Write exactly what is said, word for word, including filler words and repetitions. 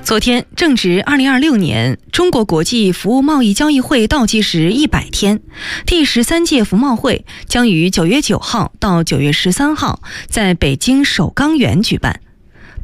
昨天正值二零二六年中国国际服务贸易交易会倒计时一百天，第十三届服贸会将于九月九号到九月十三号在北京首钢园举办。